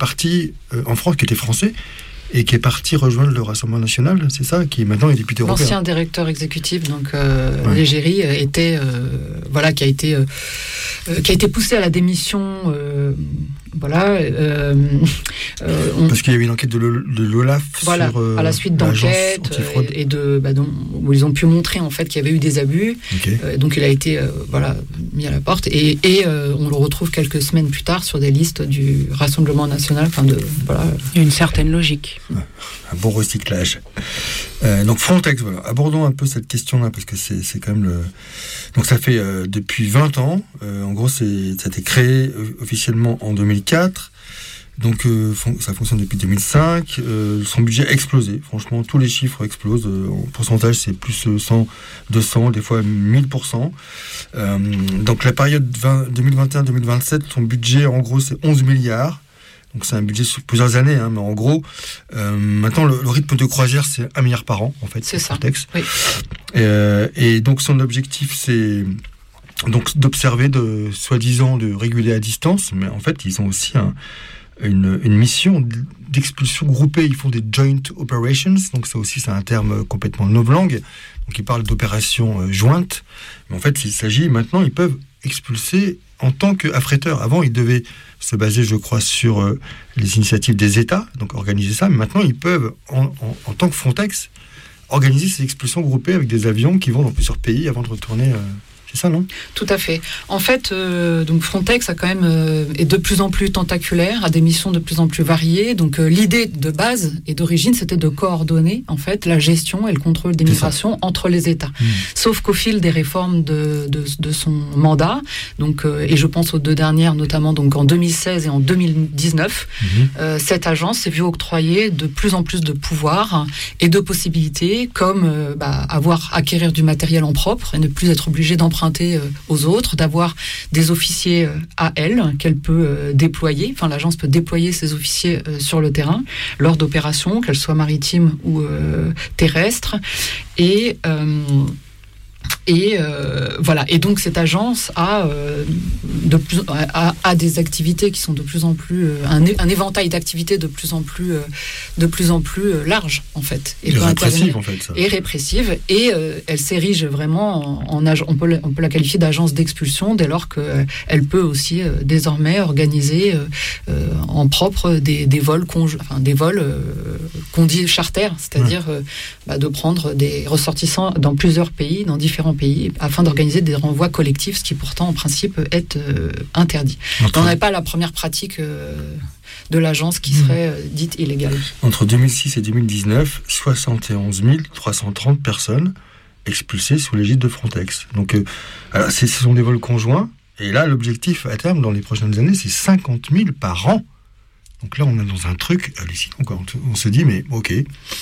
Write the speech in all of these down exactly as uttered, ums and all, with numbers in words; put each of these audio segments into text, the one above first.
parti euh, en France, qui était français, et qui est parti rejoindre le Rassemblement national, c'est ça, qui maintenant est député européen. L'ancien directeur exécutif, donc euh, ouais. Légéry, était euh, voilà, qui a été euh, qui a été poussé à la démission. Euh, Voilà. Euh, euh, on... Parce qu'il y a eu une enquête de, de l'Olaf voilà, sur euh, à la suite d'enquêtes et, et de bah, donc, où ils ont pu montrer en fait qu'il y avait eu des abus. Okay. Euh, donc il a été euh, voilà mis à la porte et, et euh, on le retrouve quelques semaines plus tard sur des listes du Rassemblement national. Enfin de voilà. Il y a une certaine logique. Un bon recyclage. Euh, donc Frontex, voilà. Abordons un peu cette question-là parce que c'est, c'est quand même le. Donc ça fait euh, depuis vingt ans. Euh, en gros, c'est, ça a été créé euh, officiellement en deux mille quatre. Donc euh, fon- ça fonctionne depuis deux mille cinq. Euh, son budget a explosé. Franchement, tous les chiffres explosent. Euh, en pourcentage, c'est plus cent, deux cents, des fois mille pour cent. Euh, donc la période deux mille vingt et un deux mille vingt-sept, son budget, en gros, c'est onze milliards. Donc c'est un budget sur plusieurs années, hein, mais en gros, euh, maintenant le, le rythme de croisière, c'est un milliard par an, en fait. C'est ça. Frontex. Oui. Euh, et donc son objectif, c'est donc d'observer, de soi-disant de réguler à distance, mais en fait, ils ont aussi un, une, une mission d'expulsion groupée. Ils font des joint operations, donc ça aussi, c'est un terme complètement novlangue. Donc ils parlent d'opérations euh, jointes, mais en fait, il s'agit maintenant, ils peuvent expulser en tant qu'affréteurs. Avant, ils devaient se baser, je crois, sur euh, les initiatives des États, donc organiser ça. Mais maintenant, ils peuvent, en, en, en tant que Frontex, organiser ces expulsions groupées avec des avions qui vont dans plusieurs pays avant de retourner... Euh, c'est ça, non ? Tout à fait. En fait, euh, donc Frontex a quand même euh, est de plus en plus tentaculaire, a des missions de plus en plus variées. Donc euh, l'idée de base et d'origine, c'était de coordonner en fait la gestion et le contrôle des migrations entre les États. Mmh. Sauf qu'au fil des réformes de, de, de son mandat, donc euh, et je pense aux deux dernières, notamment donc en deux mille seize et en deux mille dix-neuf, mmh. euh, cette agence s'est vue octroyer de plus en plus de pouvoirs et de possibilités, comme euh, bah, avoir acquérir du matériel en propre et ne plus être obligé d'emprunter aux autres, d'avoir des officiers à elle qu'elle peut déployer, enfin l'agence peut déployer ses officiers sur le terrain lors d'opérations, qu'elles soient maritimes ou euh, terrestres, et euh, Et euh, voilà. Et donc cette agence a, euh, de plus, a, a des activités qui sont de plus en plus euh, un, un éventail d'activités de plus en plus euh, de plus en plus euh, large en fait. Et, et répressive en fait. Ça. Et répressive. Et euh, elle s'érige vraiment en, en ag- on peut on peut la qualifier d'agence d'expulsion dès lors que euh, elle peut aussi euh, désormais organiser euh, euh, en propre des, des vols conj- enfin des vols euh, qu'on dit charter, c'est-à-dire ouais. euh, bah, de prendre des ressortissants dans plusieurs pays, dans différents pays, afin d'organiser des renvois collectifs, ce qui pourtant en principe est euh, interdit. Entre... On n'avait pas la première pratique euh, de l'agence qui serait euh, dite illégale. Entre deux mille six et deux mille dix-neuf, soixante et onze mille trois cent trente personnes expulsées sous l'égide de Frontex. Donc, euh, alors, ce sont des vols conjoints, et là, l'objectif à terme, dans les prochaines années, c'est cinquante mille par an. Donc là, on est dans un truc hallucinant, quoi. On se dit, mais ok,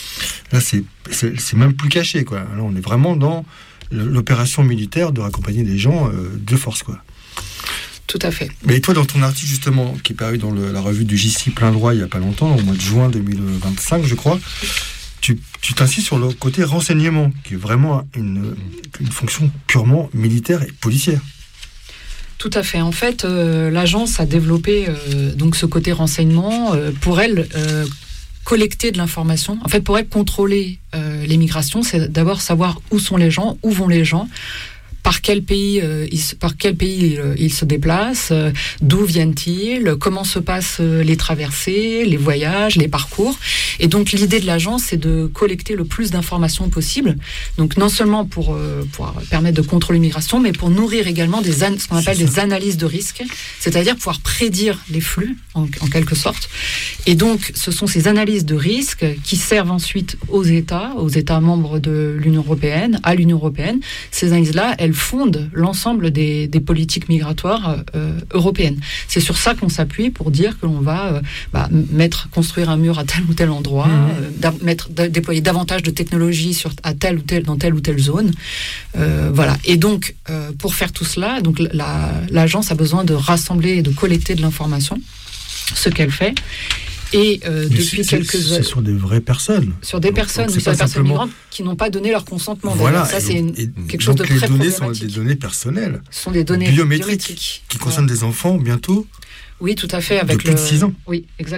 là, c'est, c'est, c'est même plus caché, quoi. Là, on est vraiment dans l'opération militaire de raccompagner des gens euh, de force, quoi. Tout à fait. Mais toi, dans ton article, justement, qui est paru dans le, la revue du J C Plein Droit il n'y a pas longtemps, au mois de juin deux mille vingt-cinq, je crois, tu, tu t'insistes sur le côté renseignement, qui est vraiment une, une fonction purement militaire et policière. Tout à fait. En fait, euh, l'agence a développé euh, donc ce côté renseignement. Euh, pour elle, euh, collecter de l'information. En fait, pour elle, contrôler euh, les migrations, c'est d'abord savoir où sont les gens, où vont les gens, par quel pays, euh, ils, par quel pays euh, ils se déplacent, euh, d'où viennent-ils, comment se passent euh, les traversées, les voyages, les parcours. Et donc l'idée de l'agence, c'est de collecter le plus d'informations possible. Donc non seulement pour, euh, pour permettre de contrôler l'immigration, mais pour nourrir également des an- ce qu'on appelle des analyses de risque, c'est-à-dire pouvoir prédire les flux en, en quelque sorte. Et donc ce sont ces analyses de risque qui servent ensuite aux États, aux États membres de l'Union européenne, à l'Union européenne. Ces analyses-là, elles fondent l'ensemble des, des politiques migratoires euh, européennes. C'est sur ça qu'on s'appuie pour dire que l'on va euh, bah, mettre, construire un mur à tel ou tel endroit, mmh. euh, da, mettre, da, déployer davantage de technologies sur, à telle ou telle, dans telle ou telle zone. Euh, voilà. Et donc, euh, pour faire tout cela, donc, la, l'agence a besoin de rassembler et de collecter de l'information, ce qu'elle fait. Et euh, depuis c'est, quelques c'est sur des vraies personnes. Sur des donc, personnes, donc sur des personnes simplement... migrantes qui n'ont pas donné leur consentement. Voilà. Ça, et c'est une, et quelque chose de très problématique. Les données sont des données personnelles. Ce sont des données biométriques, biométriques qui concernent ouais. des enfants bientôt. Oui, tout à fait. Avec de plus le... de six ans. Oui, exactement.